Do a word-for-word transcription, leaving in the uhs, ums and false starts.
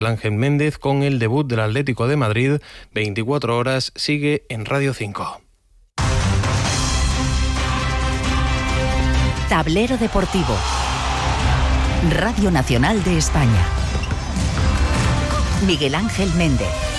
Ángel Méndez con el debut del Atlético de Madrid. veinticuatro horas sigue en Radio cinco. Tablero Deportivo. Radio Nacional de España. Miguel Ángel Méndez.